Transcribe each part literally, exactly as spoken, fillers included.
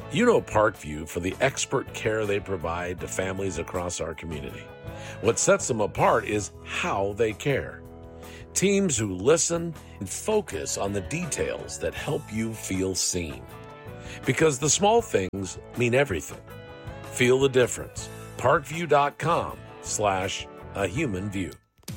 You know Parkview for the expert care they provide to families across our community. What sets them apart is how they care. Teams who listen and focus on the details that help you feel seen. Because the small things mean everything. Feel the difference. Parkview.com slash a human view.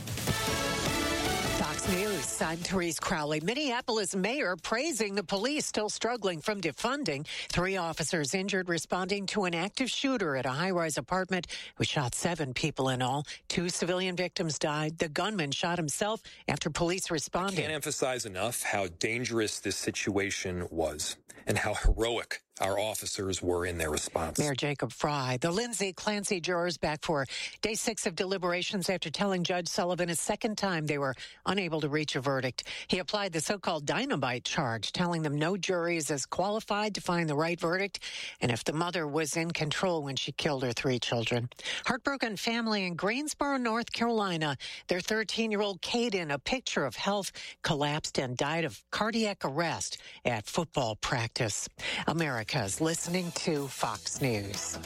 Fox News, I'm Therese Crowley. Minneapolis mayor praising the police still struggling from defunding. Three officers injured responding to an active shooter at a high-rise apartment who shot seven people in all. Two civilian victims died. The gunman shot himself after police responded. I can't emphasize enough how dangerous this situation was and how heroic our officers were in their response. Mayor Jacob Fry. The Lindsay Clancy jurors back for day six of deliberations after telling Judge Sullivan a second time they were unable to reach a verdict. He applied the so-called dynamite charge, telling them no jury is as qualified to find the right verdict, and if the mother was in control when she killed her three children. Heartbroken family in Greensboro, North Carolina. Their thirteen-year-old Caden, a picture of health, collapsed and died of cardiac arrest at football practice. America's listening to Fox News.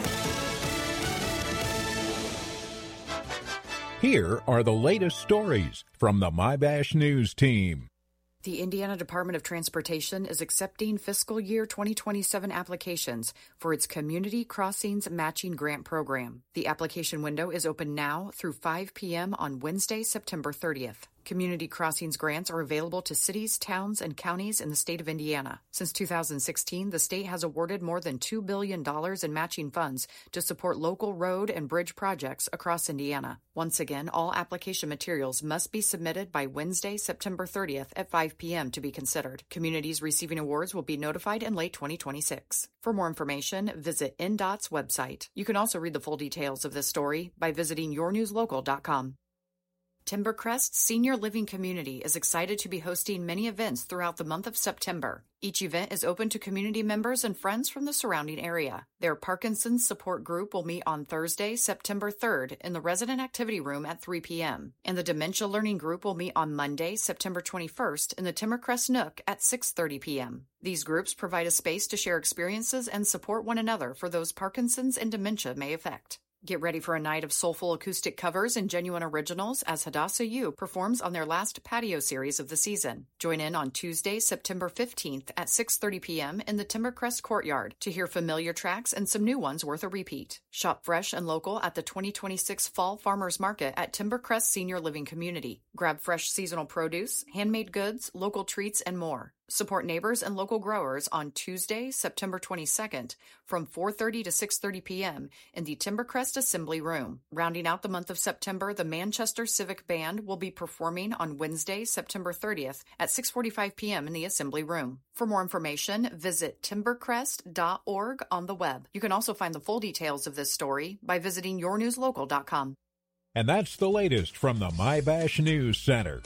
Here are the latest stories from the MyBash News team. The Indiana Department of Transportation is accepting fiscal year twenty twenty-seven applications for its Community Crossings Matching Grant Program. The application window is open now through five p.m. on Wednesday, September thirtieth. Community Crossings grants are available to cities, towns, and counties in the state of Indiana. Since two thousand sixteen, the state has awarded more than two billion dollars in matching funds to support local road and bridge projects across Indiana. Once again, all application materials must be submitted by Wednesday, September thirtieth at five p.m. to be considered. Communities receiving awards will be notified in late twenty twenty-six. For more information, visit N D O T's website. You can also read the full details of this story by visiting your news local dot com. Timbercrest Senior Living Community is excited to be hosting many events throughout the month of September. Each event is open to community members and friends from the surrounding area. Their Parkinson's support group will meet on Thursday, September third in the Resident Activity Room at three p.m. And the Dementia Learning Group will meet on Monday, September twenty-first in the Timbercrest Nook at six thirty p.m. These groups provide a space to share experiences and support one another for those Parkinson's and dementia may affect. Get ready for a night of soulful acoustic covers and genuine originals as Hadassah U performs on their last patio series of the season. Join in on Tuesday, September fifteenth at six thirty p.m. in the Timbercrest Courtyard to hear familiar tracks and some new ones worth a repeat. Shop fresh and local at the twenty twenty-six Fall Farmers Market at Timbercrest Senior Living Community. Grab fresh seasonal produce, handmade goods, local treats, and more. Support neighbors and local growers on Tuesday, September twenty-second from four thirty to six thirty p.m. in the Timbercrest Assembly Room. Rounding out the month of September, the Manchester Civic Band will be performing on Wednesday, September thirtieth at six forty-five p.m. in the Assembly Room. For more information, visit timbercrest dot org on the web. You can also find the full details of this story by visiting your news local dot com. And that's the latest from the MyBash News Center.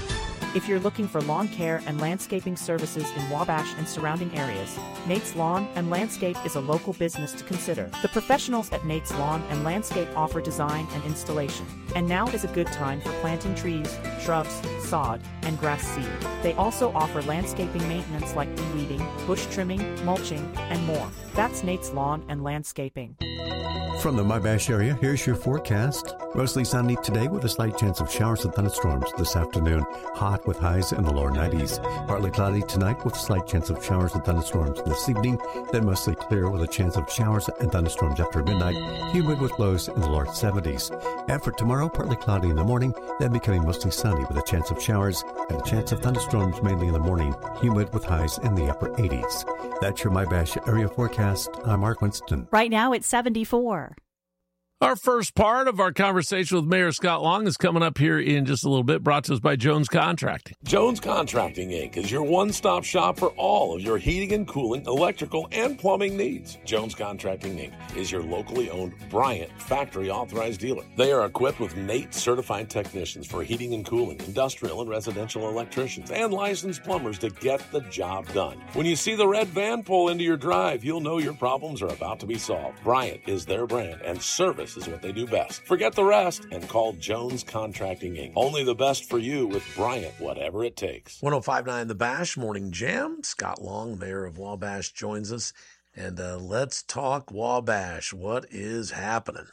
If you're looking for lawn care and landscaping services in Wabash and surrounding areas, Nate's Lawn and Landscape is a local business to consider. The professionals at Nate's Lawn and Landscape offer design and installation. And now is a good time for planting trees, shrubs, sod, and grass seed. They also offer landscaping maintenance like weeding, bush trimming, mulching, and more. That's Nate's Lawn and Landscaping. From the MyBash area, here's your forecast. Mostly sunny today with a slight chance of showers and thunderstorms this afternoon. Hot with highs in the lower nineties. Partly cloudy tonight with a slight chance of showers and thunderstorms this evening. Then mostly clear with a chance of showers and thunderstorms after midnight. Humid with lows in the lower seventies. And for tomorrow, partly cloudy in the morning, then becoming mostly sunny with a chance of showers and a chance of thunderstorms mainly in the morning. Humid with highs in the upper eighties. That's your MyBash area forecast. I'm Mark Winston. Right now it's seventy-four. Our first part of our conversation with Mayor Scott Long is coming up here in just a little bit, brought to us by Jones Contracting. Jones Contracting, Incorporated is your one-stop shop for all of your heating and cooling, electrical, and plumbing needs. Jones Contracting, Incorporated is your locally owned Bryant factory-authorized dealer. They are equipped with N A T E certified technicians for heating and cooling, industrial and residential electricians, and licensed plumbers to get the job done. When you see the red van pull into your drive, you'll know your problems are about to be solved. Bryant is their brand, and service is what they do best. Forget the rest and call Jones Contracting, Incorporated. Only the best for you with Bryant, whatever it takes. one oh five point nine The Bash Morning Jam. Scott Long, mayor of Wabash, joins us. And uh, let's talk Wabash. What is happening?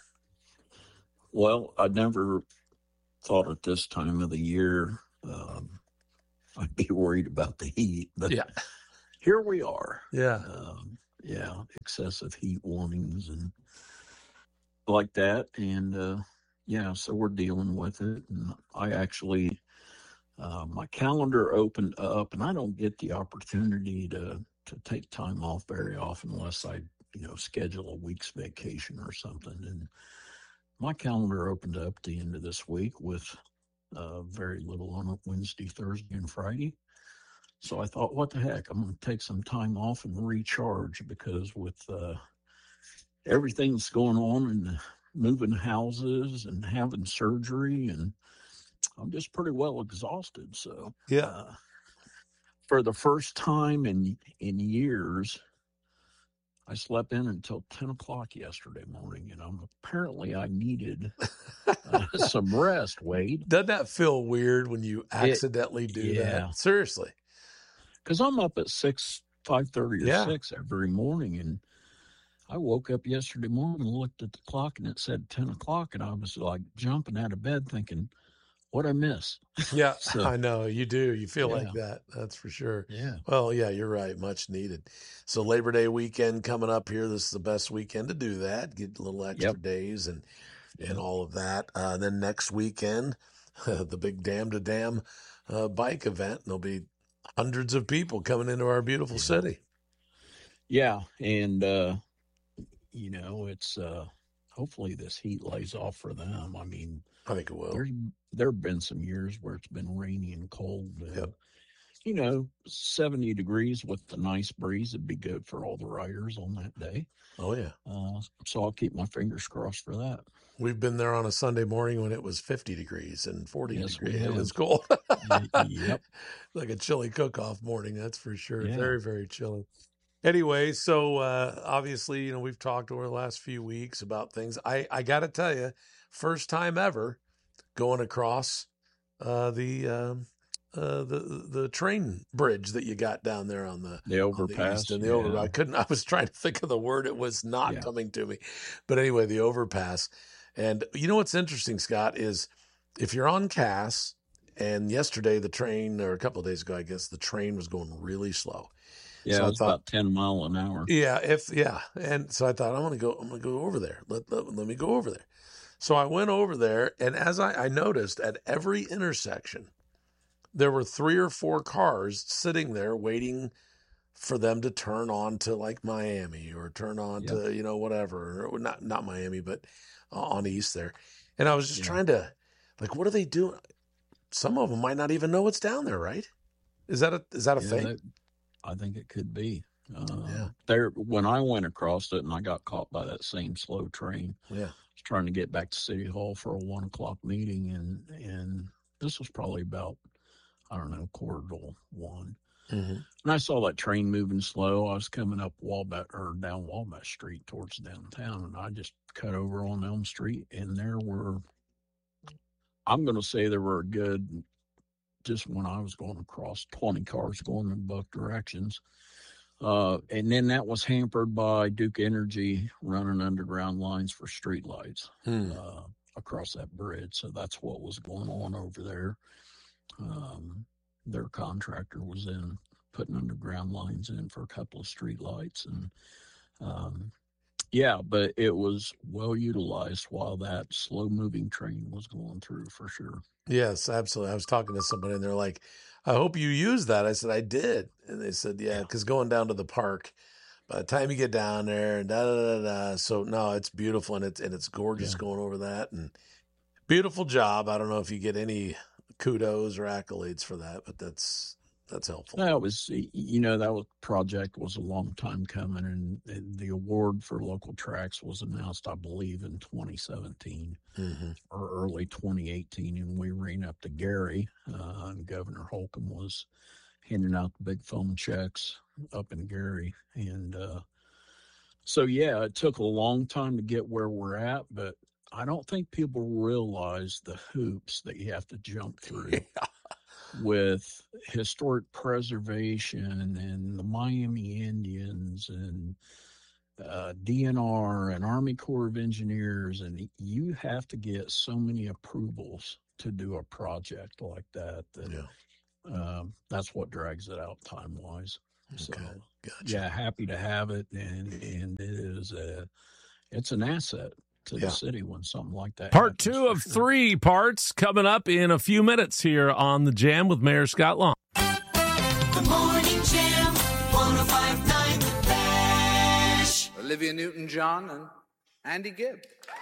Well, I never thought at this time of the year um, I'd be worried about the heat, but yeah. here we are. Yeah. Um, yeah, excessive heat warnings and like that. And, uh, yeah, so we're dealing with it. And I actually, uh, my calendar opened up, and I don't get the opportunity to, to take time off very often unless I, you know, schedule a week's vacation or something. And my calendar opened up at the end of this week with uh, very little on Wednesday, Thursday, and Friday. So I thought, what the heck? I'm going to take some time off and recharge, because with uh, everything that's going on and moving houses and having surgery, and I'm just pretty well exhausted. So yeah, uh, for the first time in in years, I slept in until ten o'clock yesterday morning, and I'm apparently I needed uh, some rest, Wade. Doesn't that feel weird when you accidentally it, do yeah. that? Seriously. Because I'm up at six, five thirty or yeah. six every morning, and I woke up yesterday morning and looked at the clock, and it said ten o'clock, and I was like jumping out of bed thinking, what'd I miss? Yeah, so, I know. You do. You feel yeah. like that. That's for sure. Yeah. Well, yeah, you're right. Much needed. So Labor Day weekend coming up here. This is the best weekend to do that. Get a little extra yep. days and yep. and all of that. Uh, then next weekend, the big Dam to Dam uh, bike event. And there'll be hundreds of people coming into our beautiful yeah. city. Yeah. And, uh, you know, it's uh, hopefully this heat lays off for them. I mean, I think it will. There, there have been some years where it's been rainy and cold. And, yep. You know, seventy degrees with the nice breeze would be good for all the riders on that day. Oh, yeah. Uh, so I'll keep my fingers crossed for that. We've been there on a Sunday morning when it was fifty degrees and forty yes, degrees. It was cold. Yep. Like a chilly cook-off morning, that's for sure. Yeah. Very, very chilly. Anyway, so uh, obviously, you know, we've talked over the last few weeks about things. I, I got to tell you, first time ever going across uh, the um, uh, the the train bridge that you got down there on the the overpass the and the yeah. over. I couldn't. I was trying to think of the word. It was not yeah. coming to me. But anyway, the overpass. And you know what's interesting, Scott, is if you're on Cass, and yesterday the train, or a couple of days ago, I guess the train was going really slow. Yeah, so it was thought, about ten mile an hour. Yeah, if yeah, and so I thought I'm gonna go. I'm gonna go over there. Let let, let me go over there. So I went over there, and as I, I noticed at every intersection, there were three or four cars sitting there waiting for them to turn on to like Miami or turn on yep. to you know whatever, or not not Miami, but uh, on East there. And I was just yeah. trying to, like, what are they doing? Some of them might not even know it's down there, right? Is that a is that a yeah, thing? That, I think it could be. Uh, yeah. There, when I went across it, and I got caught by that same slow train. Yeah. I was trying to get back to City Hall for a one o'clock meeting, and and this was probably about, I don't know, quarter to one. Mm-hmm. And I saw that train moving slow. I was coming up Wabash or down Wabash Street towards downtown, and I just cut over on Elm Street, and there were, I'm going to say there were a good, just when I was going across, twenty cars going in both directions. Uh, and then that was hampered by Duke Energy running underground lines for streetlights hmm. uh, across that bridge. So that's what was going on over there. Um, their contractor was in putting underground lines in for a couple of streetlights. And um, yeah, but it was well utilized while that slow moving train was going through for sure. Yes, absolutely. I was talking to somebody and they're like, I hope you use that. I said, I did. And they said, yeah, because going down to the park, by the time you get down there and da da da da. So no, it's beautiful and it's and it's gorgeous yeah. going over that and beautiful job. I don't know if you get any kudos or accolades for that, but that's that's helpful. That was, you know, that was, project was a long time coming, and, and the award for local tracks was announced, I believe, in twenty seventeen mm-hmm. or early twenty eighteen, and we ran up to Gary, uh, and Governor Holcomb was handing out the big phone checks up in Gary, and uh, so yeah, it took a long time to get where we're at, but I don't think people realize the hoops that you have to jump through. Yeah. With historic preservation and the Miami Indians and uh, D N R and Army Corps of Engineers, and you have to get so many approvals to do a project like that. that Yeah. um, that's what drags it out time wise. So, Okay. Gotcha. yeah, happy to have it, and and it is a it's an asset to Yeah. the city when something like that. Part happens, two for of sure. three parts coming up in a few minutes here on The Jam with Mayor Scott Long. The Morning Jam, one oh five point nine The Bash. Olivia Newton-John and Andy Gibb.